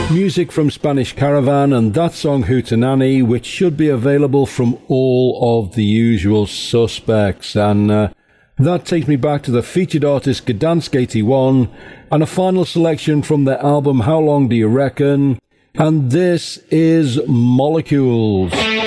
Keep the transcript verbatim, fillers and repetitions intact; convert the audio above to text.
Music from Spanish Caravan and that song Hootenanny, which should be available from all of the usual suspects. And uh, that takes me back to the featured artist Gdansk eighty-one and a final selection from their album How Long Do You Reckon? And this is Molecules.